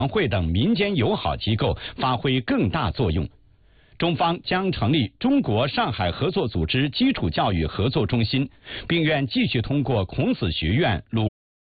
会等民间友好机构发挥更大作用。中方将成立中国上海合作组织基础教育合作中心，并愿继续通过孔子学院鲁